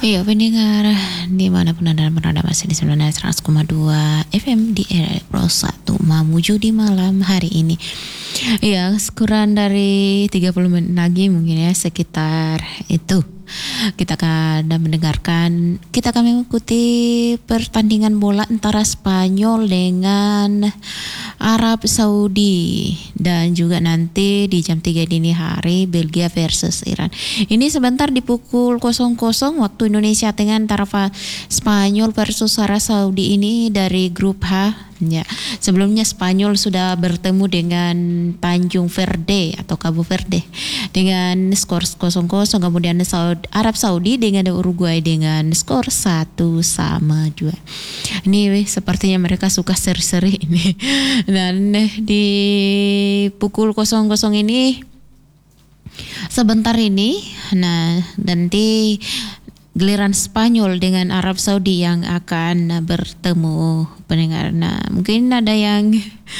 Iya pendengar dimanapun anda berada masih di 100,2 FM di Pro 1 Mamuju di malam hari ini. Iya kurang dari 30 menit lagi mungkin ya sekitar itu. Kita akan mendengarkan, kita akan mengikuti pertandingan bola antara Spanyol dengan Arab Saudi dan juga nanti di jam 3 dini hari Belgia versus Iran. Ini sebentar di pukul 00 waktu Indonesia Tengah antara Spanyol versus Arab Saudi ini dari grup H. Ya, sebelumnya Spanyol sudah bertemu dengan Tanjung Verde atau Cabo Verde dengan skor 0-0, kemudian Arab Saudi dengan Uruguay dengan skor 1-2. Ini sepertinya mereka suka seri-seri ini. Dan di pukul 00 ini sebentar ini, nah nanti giliran Spanyol dengan Arab Saudi yang akan bertemu pendengar. Nah, mungkin ada yang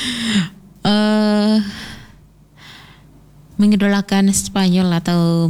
mengidolakan Spanyol atau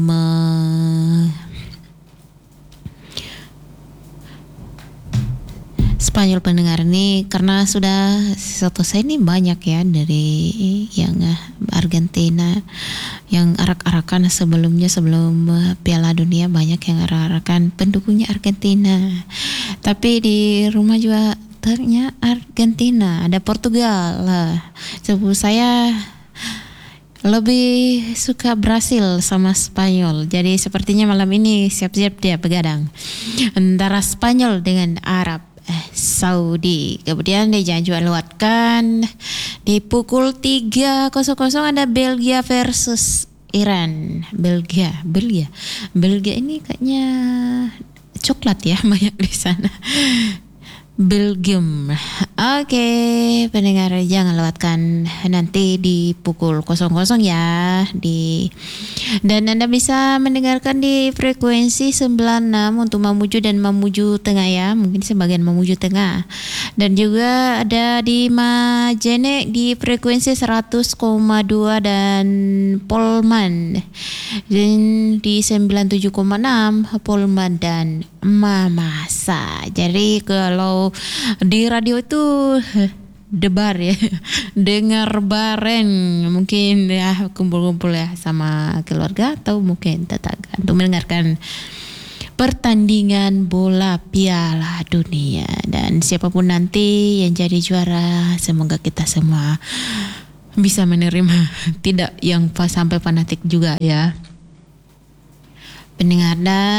Spanyol pendengar ini karena sudah satu saya ini banyak ya dari yang Argentina yang arak-arakan sebelum Piala Dunia, banyak yang arak-arakan pendukungnya Argentina. Tapi di rumah juga ternyata Argentina, ada Portugal lah. Sebab saya lebih suka Brasil sama Spanyol. Jadi sepertinya malam ini siap-siap dia begadang antara Spanyol dengan Arab Saudi. Kemudian dia juga lewatkan di pukul 3.00 ada Belgia versus Iran. Belgia ini kayaknya coklat ya banyak di sana. Belgium. Oke, pendengar jangan lewatkan nanti di pukul 00 ya dan Anda bisa mendengarkan di frekuensi 96 untuk Mamuju dan Mamuju Tengah ya, mungkin sebagian Mamuju Tengah, dan juga ada di Majene di frekuensi 100,2 dan Polman dan di 97,6 Polman dan Mamasa. Jadi kalau di radio itu debar ya, dengar bareng mungkin ya, kumpul-kumpul ya sama keluarga atau mungkin tetangga untuk mendengarkan pertandingan bola Piala Dunia. Dan siapapun nanti yang jadi juara, semoga kita semua bisa menerima, tidak yang sampai fanatik juga ya pendengar. Dan